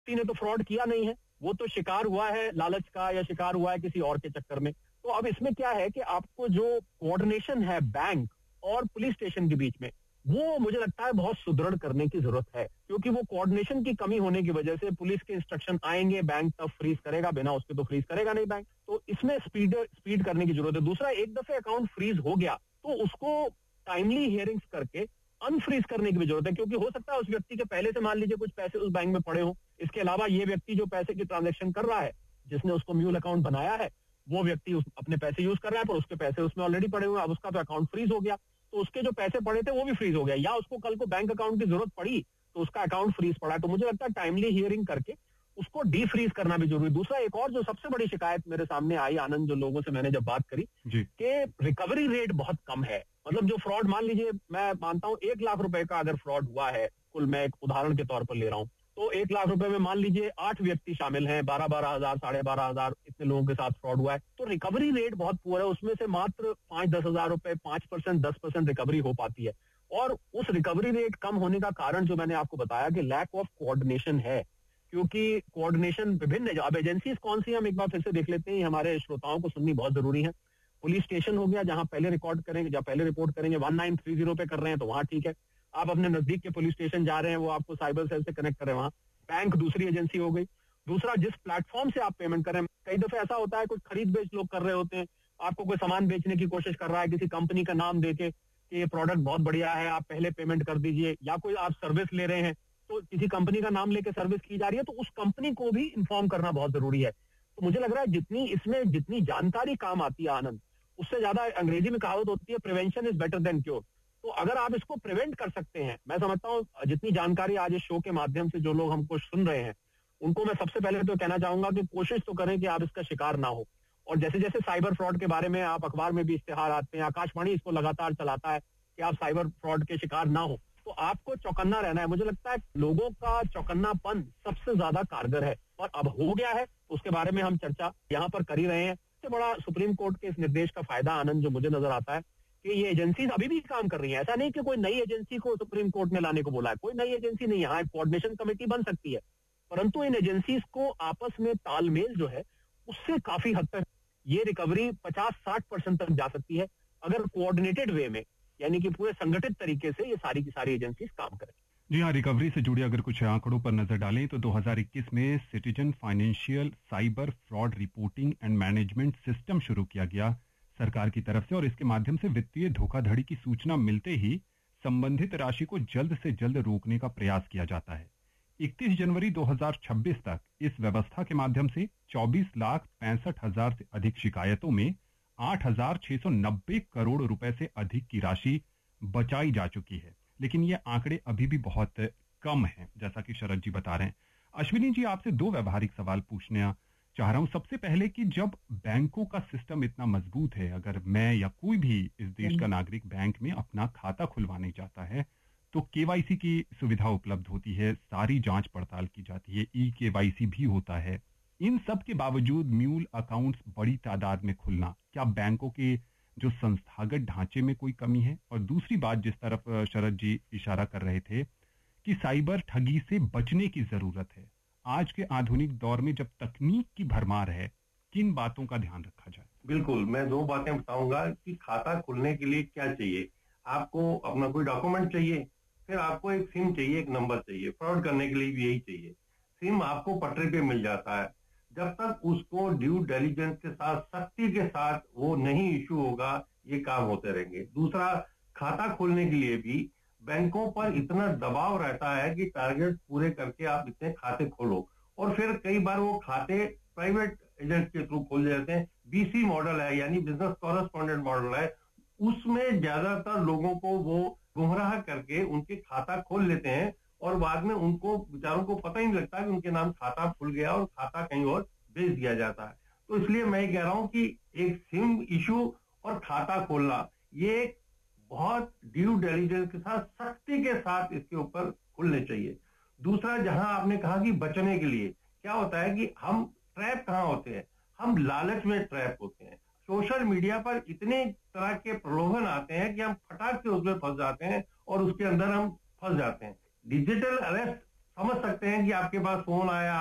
व्यक्ति ने तो फ्रॉड किया नहीं है, वो तो शिकार हुआ है लालच का या शिकार हुआ है किसी और के चक्कर में। तो अब इसमें क्या है कि आपको जो कोऑर्डिनेशन है बैंक और पुलिस स्टेशन के बीच में, वो मुझे लगता है बहुत सुदृढ़ करने की जरूरत है, क्योंकि वो कोऑर्डिनेशन की कमी होने की वजह से पुलिस के इंस्ट्रक्शन आएंगे, बैंक तब फ्रीज करेगा, बिना उसके तो फ्रीज करेगा नहीं बैंक। तो इसमें स्पीड करने की जरूरत है। दूसरा, एक दफे अकाउंट फ्रीज हो गया तो उसको टाइमली हियरिंग्स करके अनफ्रीज करने की भी जरूरत है, क्योंकि हो सकता है उस व्यक्ति के पहले से मान लीजिए कुछ पैसे उस बैंक में पड़े हो। इसके अलावा ये व्यक्ति जो पैसे की ट्रांजैक्शन कर रहा है, जिसने उसको म्यूल अकाउंट बनाया है, वो व्यक्ति अपने पैसे यूज कर रहा है, पर उसके पैसे उसमें ऑलरेडी पड़े हुए हैं। अब उसका तो अकाउंट फ्रीज हो गया, तो उसके जो पैसे पड़े थे वो भी फ्रीज हो गया, या उसको कल को बैंक अकाउंट की जरूरत पड़ी तो उसका अकाउंट फ्रीज पड़ा। तो मुझे लगता है टाइमली हियरिंग करके उसको डीफ्रीज करना भी जरूरी। दूसरा, एक और जो सबसे बड़ी शिकायत मेरे सामने आई आनंद, जो लोगों से मैंने जब बात करी कि रिकवरी रेट बहुत कम है। मतलब जो फ्रॉड, मान लीजिए मैं मानता हूं 1 लाख रुपए का अगर फ्रॉड हुआ है कुल, मैं एक उदाहरण के तौर पर ले रहा हूं, तो 1 लाख रुपए में मान लीजिए 8 व्यक्ति शामिल हैं, 12,000 12,500 इतने लोगों के साथ फ्रॉड हुआ है, तो रिकवरी रेट बहुत पुअर है। उसमें से मात्र 5-10 हजार रुपए, 5%, 10% रिकवरी हो पाती है। और उस रिकवरी रेट कम होने का कारण जो मैंने आपको बताया कि लैक ऑफ कोऑर्डिनेशन है, क्योंकि कोऑर्डिनेशन विभिन्न, अब एजेंसीज कौन सी हम एक बार फिर से देख लेते हैं, हमारे श्रोताओं को सुननी बहुत जरूरी है। पुलिस स्टेशन हो गया, जहां पहले रिकॉर्ड करेंगे, जहां पहले रिपोर्ट करेंगे, 1930 पे कर रहे हैं तो वहां ठीक है। आप अपने नजदीक के पुलिस स्टेशन जा रहे हैं, वो आपको साइबर सेल से कनेक्ट कर रहे हैं, वहां बैंक दूसरी एजेंसी हो गई। दूसरा, जिस प्लेटफॉर्म से आप पेमेंट कर रहे हैं, कई दफे ऐसा होता है कुछ खरीद बेच लोग कर रहे होते हैं, आपको कोई सामान बेचने की कोशिश कर रहा है किसी कंपनी का नाम देके कि ये प्रोडक्ट बहुत बढ़िया है, आप पहले पेमेंट कर दीजिए, या कोई आप सर्विस ले रहे हैं तो किसी कंपनी का नाम लेके सर्विस की जा रही है, तो उस कंपनी को भी इन्फॉर्म करना बहुत जरूरी है। तो मुझे लग रहा है जितनी जानकारी काम आती है आनंद, उससे ज्यादा, अंग्रेजी में कहावत होती है prevention is better than cure. तो अगर आप इसको प्रिवेंट कर सकते हैं, मैं समझता हूं जितनी जानकारी आज इस शो के माध्यम से जो लोग हमको सुन रहे हैं, उनको मैं सबसे पहले तो कहना चाहूंगा कि कोशिश तो करें कि आप इसका शिकार ना हो। और जैसे जैसे साइबर फ्रॉड के बारे में आप अखबार में भी इश्तेहार आते हैं, आकाशवाणी इसको लगातार चलाता है कि आप साइबर फ्रॉड के शिकार ना हो, तो आपको चौकन्ना रहना है। मुझे लगता है लोगों का चौकन्नापन सबसे ज्यादा कारगर है, और अब हो गया है तो उसके बारे में हम चर्चा यहाँ पर कर ही रहे हैं। सबसे बड़ा सुप्रीम कोर्ट के इस निर्देश का फायदा आनंद जो मुझे नजर आता है कि ये एजेंसीज अभी भी काम कर रही हैं। ऐसा नहीं कि कोई नई एजेंसी को सुप्रीम कोर्ट ने लाने को बोला है, कोई नई एजेंसी नहीं है। हाँ, एक कोऑर्डिनेशन कमेटी बन सकती है, परंतु इन एजेंसीज को आपस में तालमेल जो है उससे काफी हद तक ये रिकवरी 50-60% तक जा सकती है, अगर कोऑर्डिनेटेड वे में, यानी कि पूरे संगठित तरीके से ये सारी की सारी एजेंसीज काम करें। जी हाँ, रिकवरी से जुड़े अगर कुछ आंकड़ों पर नजर डालें तो 2021 में citizen financial cyber fraud reporting and management system शुरू किया गया सरकार की तरफ से, और इसके माध्यम से वित्तीय धोखाधड़ी की सूचना मिलते ही संबंधित राशि को जल्द से जल्द रोकने का प्रयास किया जाता है। 31 जनवरी 2026 तक इस व्यवस्था के माध्यम से 24,65,000 से अधिक शिकायतों में 8,690 करोड़ रुपए से अधिक की राशि बचाई जा चुकी है। लेकिन ये आंकड़े अभी भी बहुत कम हैं, जैसा कि शरद जी बता रहे हैं। अश्विनी जी, आपसे 2 व्यवहारिक सवाल पूछना चाह रहा हूं। सबसे पहले कि जब बैंकों का सिस्टम इतना मजबूत है, अगर मैं या कोई भी इस देश का नागरिक बैंक में अपना खाता खुलवाने जाता है तो केवाईसी की सुविधा उपलब्ध होती है, सारी जांच पड़ताल की जाती है, ई केवाईसी भी होता है। इन सब के बावजूद म्यूल अकाउंट्स बड़ी तादाद में खुलना, क्या बैंकों के जो संस्थागत ढांचे में कोई कमी है? और दूसरी बात जिस तरफ शरद जी इशारा कर रहे थे कि साइबर ठगी से बचने की जरूरत है, आज के आधुनिक दौर में जब तकनीक की भरमार है, किन बातों का ध्यान रखा जाए? बिल्कुल, मैं 2 बातें बताऊंगा कि खाता खुलने के लिए क्या चाहिए। आपको अपना कोई डॉक्यूमेंट चाहिए, फिर आपको एक सिम चाहिए, एक नंबर चाहिए। फ्रॉड करने के लिए भी यही चाहिए। सिम आपको पटरी पे मिल जाता है, जब तक उसको ड्यू डिलिजेंस के साथ, सख्ती के साथ वो नहीं इशू होगा, ये काम होते रहेंगे। दूसरा, खाता खोलने के लिए भी बैंकों पर इतना दबाव रहता है कि टारगेट पूरे करके आप इतने खाते खोलो, और फिर कई बार वो खाते प्राइवेट एजेंट के थ्रू खोल जाते हैं। बीसी मॉडल है, यानी बिजनेस कॉरेस्पॉन्डेंट मॉडल है, उसमें ज्यादातर लोगों को वो गुमराह करके उनके खाता खोल लेते हैं, और बाद में उनको बेचारों को पता ही नहीं लगता कि उनके नाम खाता खुल गया और खाता कहीं और भेज दिया जाता है। तो इसलिए मैं कह रहा हूं कि एक सिम इशू और खाता खोलना, ये बहुत ड्यू डिलिजेंस के साथ, सख्ती के साथ इसके ऊपर खुलने चाहिए। दूसरा, जहां आपने कहा कि बचने के लिए क्या होता है कि हम ट्रैप कहां होते हैं, हम लालच में ट्रैप होते हैं। सोशल मीडिया पर इतने तरह के प्रलोभन आते हैं कि हम फटाक से उसमें फंस जाते हैं और उसके अंदर हम फंस जाते हैं। डिजिटल अरेस्ट समझ सकते हैं कि आपके पास फोन आया,